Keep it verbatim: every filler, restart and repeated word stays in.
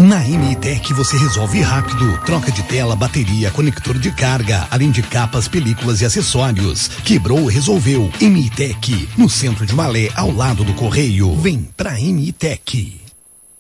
Na M I Tech você resolve rápido. Troca de tela, bateria, conector de carga, além de capas, películas e acessórios. Quebrou, resolveu. M I Tech, no centro de Malé, ao lado do Correio. Vem pra M I Tech.